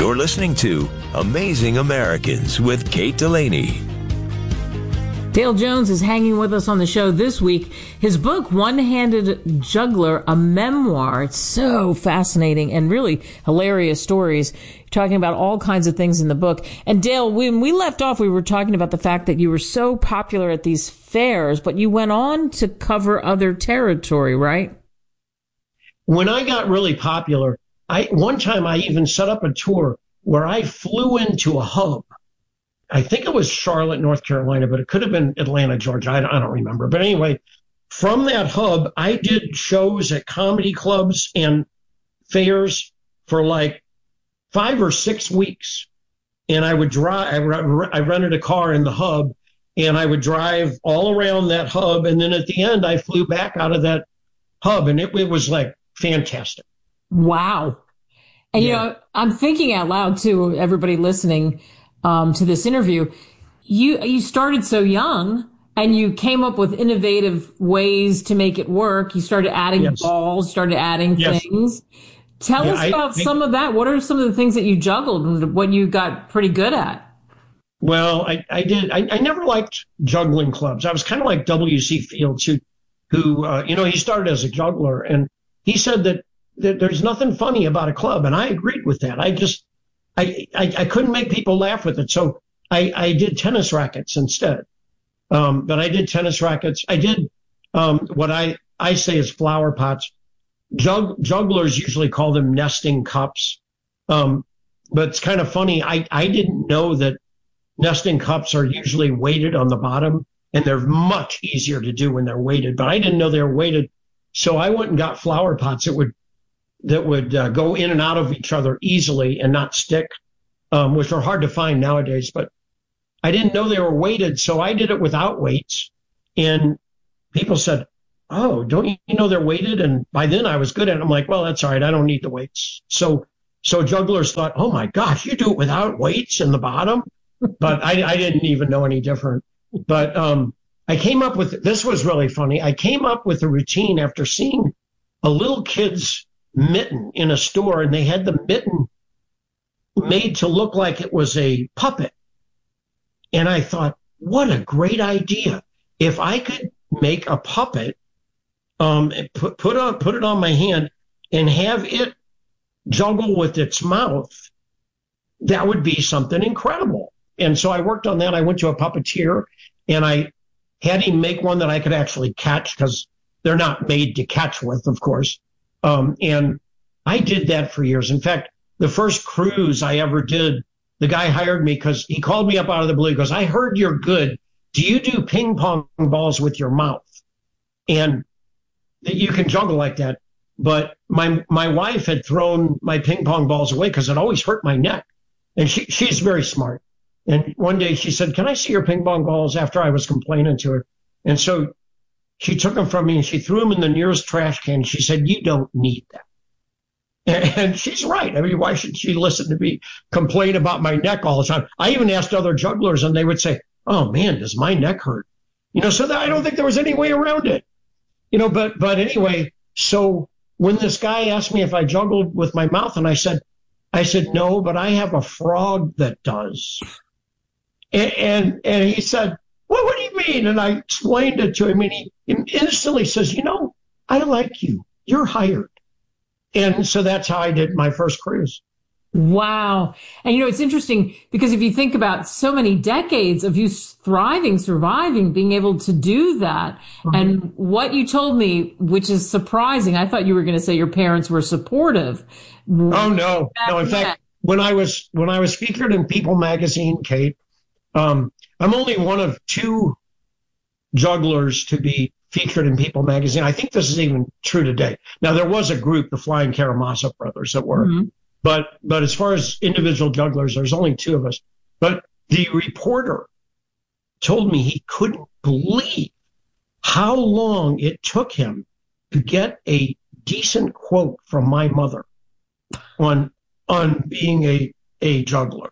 You're listening to Amazing Americans with Kate Delaney. Dale Jones is hanging with us on the show this week. His book, One-Handed Juggler, a memoir. It's so fascinating and really hilarious stories. Talking about all kinds of things in the book. And Dale, when we left off, we were talking about the fact that you were so popular at these fairs, but you went on to cover other territory, right? When I got really popular, one time I even set up a tour where I flew into a hub. I think it was Charlotte, North Carolina, but it could have been Atlanta, Georgia. I don't remember. But anyway, from that hub, I did shows at comedy clubs and fairs for like 5 or 6 weeks. And I would drive, I rented a car in the hub, and I would drive all around that hub. And then at the end, I flew back out of that hub, and it was like fantastic. Wow. And, you know, I'm thinking out loud, too, everybody listening to this interview. You started so young, and you came up with innovative ways to make it work. You started adding balls, started adding things. Tell us about some of that. What are some of the things that you juggled and what you got pretty good at? Well, I did. I never liked juggling clubs. I was kind of like W.C. Fields, who he started as a juggler, and he said that there's nothing funny about a club, and I agreed with that. I couldn't make people laugh with it, so I did tennis rackets instead. But I did tennis rackets. I did what I say is flower pots. Jugglers usually call them nesting cups. But it's kind of funny. I didn't know that nesting cups are usually weighted on the bottom, and they're much easier to do when they're weighted. But I didn't know they were weighted, so I went and got flower pots that would go in and out of each other easily and not stick, which are hard to find nowadays. But I didn't know they were weighted, so I did it without weights. And people said, "Oh, don't you know they're weighted?" And by then I was good at it. I'm like, well, that's all right. I don't need the weights. So jugglers thought, oh my gosh, you do it without weights in the bottom? But I didn't even know any different. But I came up with, this was really funny. I came up with a routine after seeing a little kid's mitten in a store, and they had the mitten made to look like it was a puppet. And I thought, what a great idea. If I could make a puppet, put it on my hand and have it juggle with its mouth, that would be something incredible. And so I worked on that. I went to a puppeteer, and I had him make one that I could actually catch, because they're not made to catch with, of course. And I did that for years. In fact, the first cruise I ever did, the guy hired me because he called me up out of the blue. He goes, "I heard you're good. Do you do ping pong balls with your mouth?" And you can juggle like that. But my wife had thrown my ping pong balls away because it always hurt my neck. And she's very smart. And one day she said, "Can I see your ping pong balls?" after I was complaining to her. And so she took them from me and she threw them in the nearest trash can. She said, "You don't need them." And she's right. I mean, why should she listen to me complain about my neck all the time? I even asked other jugglers, and they would say, "Oh man, does my neck hurt?" So that I don't think there was any way around it. But anyway, so when this guy asked me if I juggled with my mouth, and I said, "No, but I have a frog that does." And he said, "Well, what do you mean?" And I explained it to him, and he instantly says, "I like you. You're hired." And so that's how I did my first cruise. Wow. And it's interesting because if you think about so many decades of you thriving, surviving, being able to do that, and what you told me, which is surprising, I thought you were going to say your parents were supportive. Oh, no. No, in fact, when I was featured in People magazine, Kate, I'm only one of 2 jugglers to be featured in People magazine. I think this is even true today. Now, there was a group, the Flying Karamazov brothers, that were, but as far as individual jugglers, there's only 2 of us. But the reporter told me he couldn't believe how long it took him to get a decent quote from my mother on being a juggler.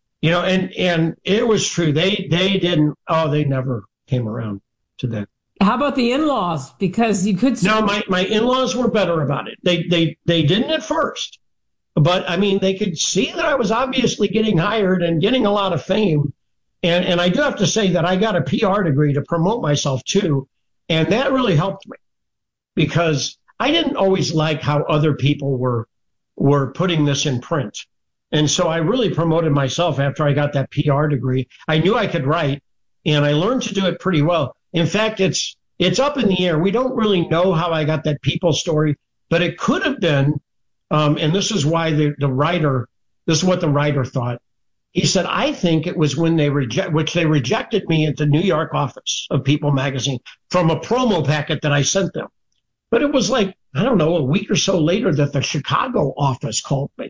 And it was true. They never came around to that. How about the in-laws? Because you could... No, my in-laws were better about it. They didn't at first. But I mean, they could see that I was obviously getting hired and getting a lot of fame. And I do have to say that I got a PR degree to promote myself too. And that really helped me because I didn't always like how other people were putting this in print. And so I really promoted myself after I got that PR degree. I knew I could write and I learned to do it pretty well. In fact, it's up in the air. We don't really know how I got that People story, but it could have been, and this is why this is what the writer thought. He said, I think it was when they rejected me at the New York office of People magazine from a promo packet that I sent them. But it was like, I don't know, a week or so later that the Chicago office called me.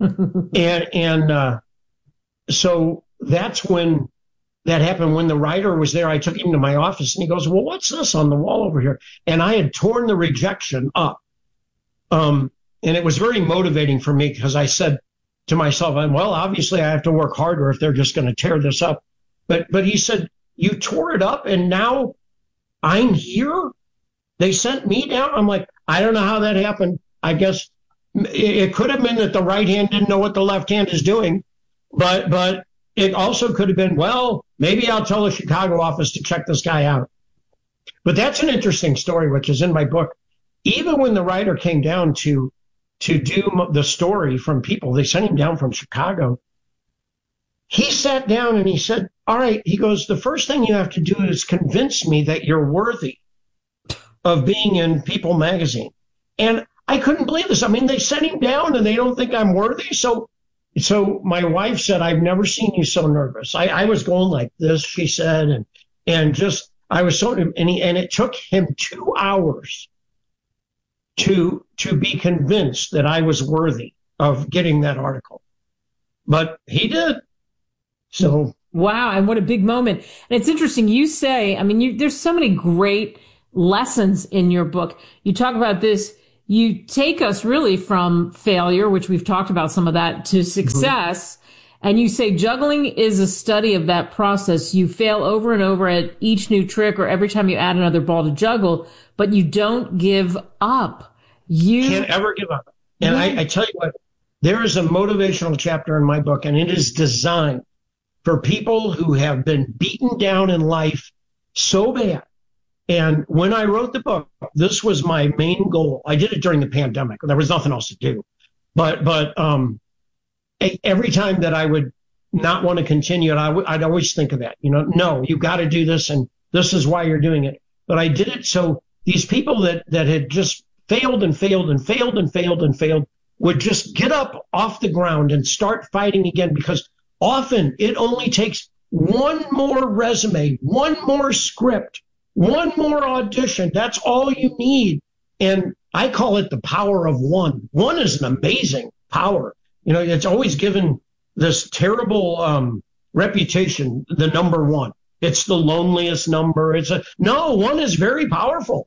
So that's when that happened. When the writer was there, I took him to my office and he goes, well, what's this on the wall over here? And I had torn the rejection up. And it was very motivating for me because I said to myself, well, obviously I have to work harder if they're just going to tear this up. But he said, you tore it up and now I'm here? They sent me down? I'm like, I don't know how that happened. I guess it could have been that the right hand didn't know what the left hand is doing. But it also could have been, well, maybe I'll tell the Chicago office to check this guy out. But that's an interesting story, which is in my book. Even when the writer came down to do the story from People, they sent him down from Chicago. He sat down and he said, all right, he goes, the first thing you have to do is convince me that you're worthy of being in People magazine. And I couldn't believe this. I mean, they sent him down and they don't think I'm worthy. So my wife said, I've never seen you so nervous. I was going like this, she said, and just, I was so, and it took him 2 hours to be convinced that I was worthy of getting that article. But he did. So. Wow. And what a big moment. And it's interesting. You say, I mean, there's so many great lessons in your book. You talk about this. You take us really from failure, which we've talked about some of that, to success. Mm-hmm. And you say juggling is a study of that process. You fail over and over at each new trick or every time you add another ball to juggle, but you don't give up. You can't ever give up. And I tell you what, there is a motivational chapter in my book, and it is designed for people who have been beaten down in life so bad. And when I wrote the book, this was my main goal. I did it during the pandemic. There was nothing else to do. But every time that I would not want to continue it, I'd always think of that. No, you got to do this, and this is why you're doing it. But I did it so these people that had just failed and failed and failed and failed and failed would just get up off the ground and start fighting again, because often it only takes one more resume, one more script, one more audition. That's all you need. And I call it the power of one. One is an amazing power. It's always given this terrible reputation, the number one. It's the loneliest number. One is very powerful.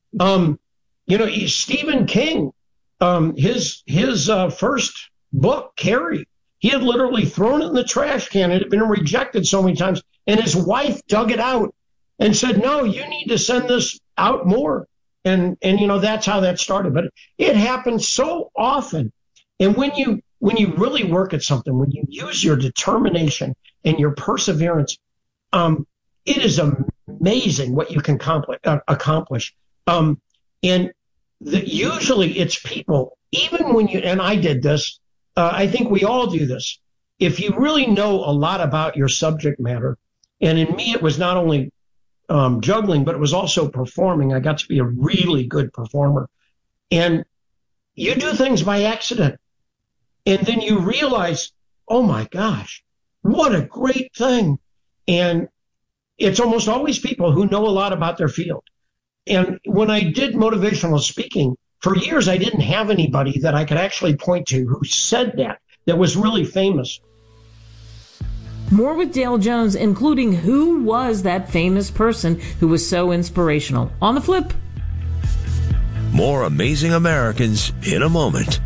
Stephen King, his first book, Carrie, he had literally thrown it in the trash can. It had been rejected so many times. And his wife dug it out and said, no, you need to send this out more. And that's how that started. But it happens so often. And when you really work at something, when you use your determination and your perseverance, it is amazing what you can accomplish. And usually it's people, even when and I did this, I think we all do this. If you really know a lot about your subject matter, and in me, it was not only juggling, but it was also performing. I got to be a really good performer. And you do things by accident. And then you realize, oh my gosh, what a great thing. And it's almost always people who know a lot about their field. And when I did motivational speaking, for years, I didn't have anybody that I could actually point to who said that was really famous. More with Dale Jones, including who was that famous person who was so inspirational. On the flip. More Amazing Americans in a moment.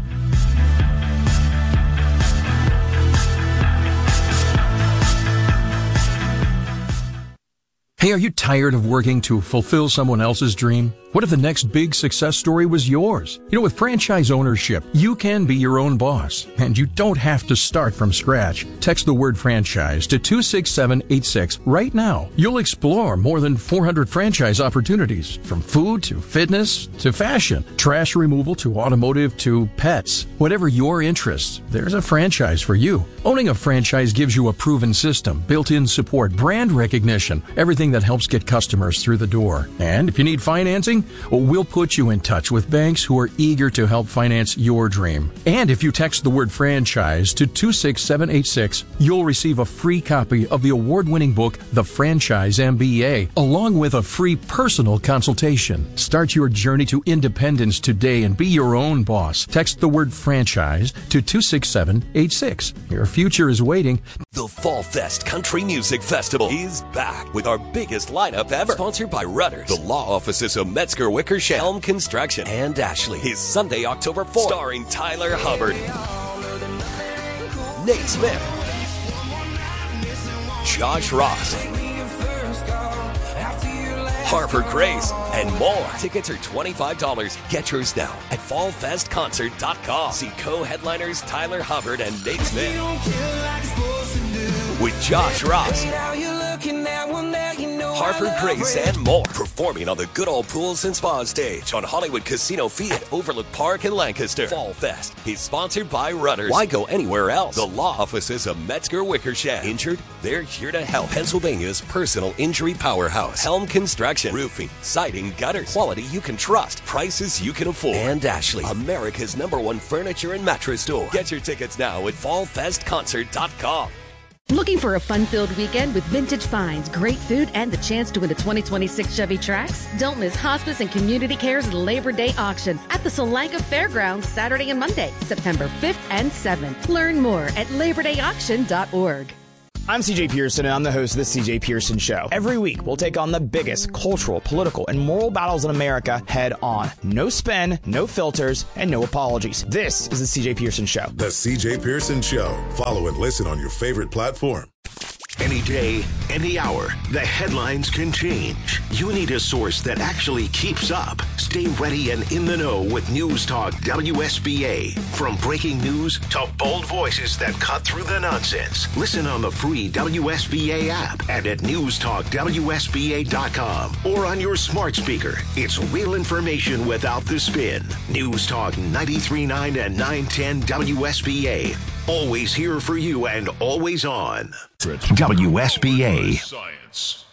Hey, are you tired of working to fulfill someone else's dream? What if the next big success story was yours? You know, with franchise ownership, you can be your own boss, and you don't have to start from scratch. Text the word franchise to 26786 right now. You'll explore more than 400 franchise opportunities, from food to fitness to fashion, trash removal to automotive to pets. Whatever your interests, there's a franchise for you. Owning a franchise gives you a proven system, built-in support, brand recognition, everything that helps get customers through the door. And if you need financing, we'll put you in touch with banks who are eager to help finance your dream. And if you text the word franchise to 26786, you'll receive a free copy of the award-winning book, The Franchise MBA, along with a free personal consultation. Start your journey to independence today and be your own boss. Text the word franchise to 26786. Your future is waiting. The Fall Fest Country Music Festival is back with our biggest lineup ever. Sponsored by Rudders, the law offices of Metzger Wickersham, Helm Construction, and Ashley. Is Sunday, October 4th, starring Tyler Hubbard, Nate Smith, Josh Ross, Harper Grace, and more. Tickets are $25. Get yours now at fallfestconcert.com. See co-headliners Tyler Hubbard and Nate Smith with Josh Ross, Harper Grace, and more. Performing on the Good Old Pools and Spa stage on Hollywood Casino Field at Overlook Park in Lancaster. Fall Fest is sponsored by Rudders. Why go anywhere else? The law offices of Metzger Wickersham. Injured? They're here to help. Pennsylvania's personal injury powerhouse. Helm Construction. Roofing, siding, gutters. Quality you can trust. Prices you can afford. And Ashley, America's #1 furniture and mattress store. Get your tickets now at fallfestconcert.com. Looking for a fun-filled weekend with vintage finds, great food, and the chance to win a 2026 Chevy Trax? Don't miss Hospice and Community Care's Labor Day auction at the Solanka Fairgrounds Saturday and Monday, September 5th and 7th. Learn more at labordayauction.org. I'm CJ Pearson, and I'm the host of The CJ Pearson Show. Every week, we'll take on the biggest cultural, political, and moral battles in America head on. No spin, no filters, and no apologies. This is The CJ Pearson Show. The CJ Pearson Show. Follow and listen on your favorite platform. Any day, any hour, the headlines can change. You need a source that actually keeps up. Stay ready and in the know with News Talk WSBA. From breaking news to bold voices that cut through the nonsense. Listen on the free WSBA app and at newstalkwsba.com or on your smart speaker. It's real information without the spin. News Talk 93.9 and 910 WSBA. Always here for you and always on. WSBA. Science.